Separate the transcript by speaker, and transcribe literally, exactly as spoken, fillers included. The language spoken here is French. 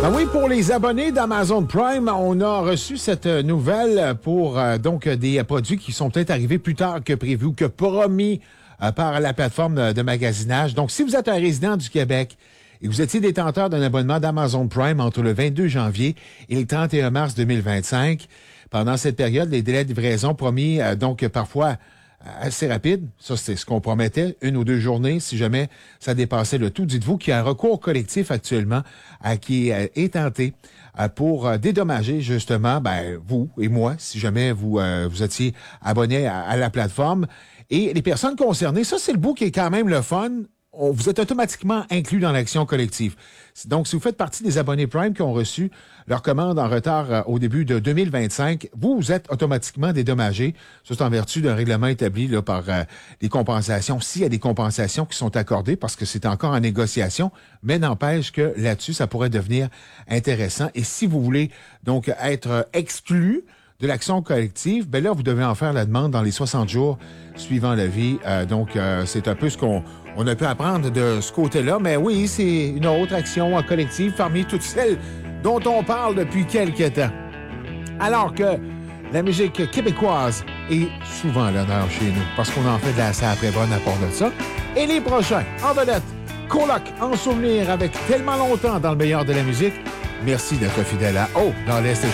Speaker 1: Ah oui, pour les abonnés d'Amazon Prime, on a reçu cette nouvelle pour euh, donc des produits qui sont peut-être arrivés plus tard que prévu ou que promis euh, par la plateforme de magasinage. Donc, si vous êtes un résident du Québec et vous étiez détenteur d'un abonnement d'Amazon Prime entre le vingt-deux janvier et le trente et un mars deux mille vingt-cinq, pendant cette période, les délais de livraison promis, euh, donc parfois assez rapides, ça c'est ce qu'on promettait, une ou deux journées, si jamais ça dépassait le tout. Dites-vous qu'il y a un recours collectif actuellement à, qui euh, est tenté euh, pour euh, dédommager justement ben, vous et moi, si jamais vous, euh, vous étiez abonné à, à la plateforme. Et les personnes concernées, ça c'est le bout qui est quand même le fun. On, vous êtes automatiquement inclus dans l'action collective. Donc, si vous faites partie des abonnés Prime qui ont reçu leur commande en retard euh, au début de deux mille vingt-cinq, vous, vous êtes automatiquement dédommagé. Ça, c'est en vertu d'un règlement établi là, par euh, les compensations. S'il y a des compensations qui sont accordées, parce que c'est encore en négociation, mais n'empêche que là-dessus, ça pourrait devenir intéressant. Et si vous voulez donc être euh, exclu de l'action collective, ben là, vous devez en faire la demande dans les soixante jours suivant l'avis. Euh, donc, euh, c'est un peu ce qu'on on a pu apprendre de ce côté-là. Mais oui, c'est une autre action collective parmi toutes celles dont on parle depuis quelques temps. Alors que la musique québécoise est souvent à l'honneur chez nous, parce qu'on en fait de la assez après bonne à part de ça. Et les prochains, en vedette, Coloc, en souvenir avec tellement longtemps dans le meilleur de la musique. Merci d'être fidèle à Oh, dans l'Est.